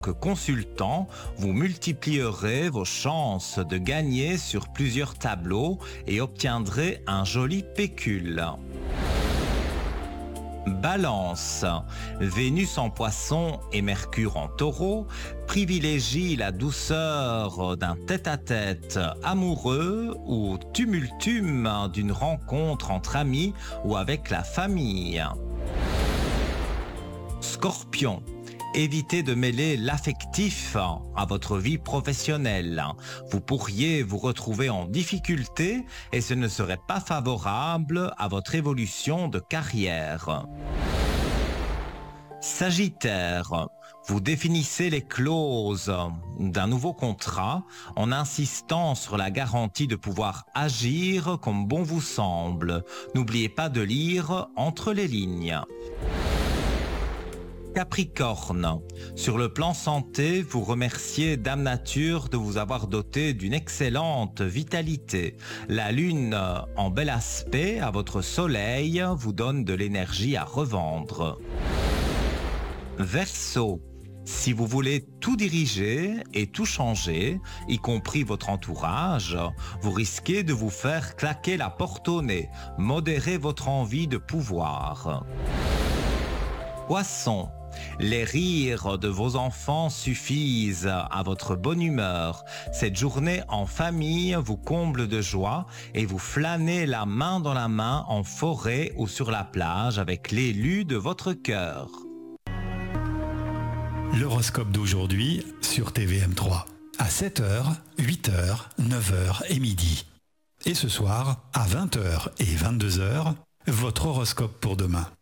consultant, vous multiplierez vos chances de gagner sur plusieurs tableaux et obtiendrez un joli pécule. Balance. Vénus en Poisson et Mercure en Taureau privilégient la douceur d'un tête-à-tête amoureux ou tumultume d'une rencontre entre amis ou avec la famille. Scorpion. Évitez de mêler l'affectif à votre vie professionnelle. Vous pourriez vous retrouver en difficulté et ce ne serait pas favorable à votre évolution de carrière. Sagittaire, vous définissez les clauses d'un nouveau contrat en insistant sur la garantie de pouvoir agir comme bon vous semble. N'oubliez pas de lire entre les lignes. Capricorne, sur le plan santé, vous remerciez Dame Nature de vous avoir doté d'une excellente vitalité. La lune en bel aspect à votre soleil vous donne de l'énergie à revendre. Verseau, si vous voulez tout diriger et tout changer, y compris votre entourage, vous risquez de vous faire claquer la porte au nez. Modérez votre envie de pouvoir. Poisson, les rires de vos enfants suffisent à votre bonne humeur. Cette journée en famille vous comble de joie et vous flânez la main dans la main en forêt ou sur la plage avec l'élu de votre cœur. L'horoscope d'aujourd'hui sur TVM3. À 7h, 8h, 9h et midi. Et ce soir, à 20h et 22h, votre horoscope pour demain.